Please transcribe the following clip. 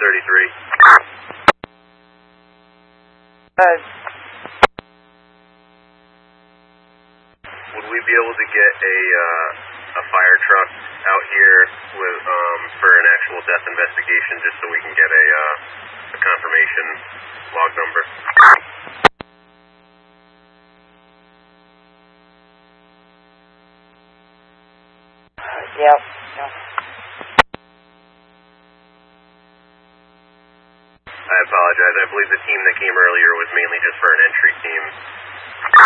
Would we be able to get a fire truck out here with for an actual death investigation, just so we can get a confirmation log number? Yep. I apologize. I believe the team that came earlier was mainly just for an entry team.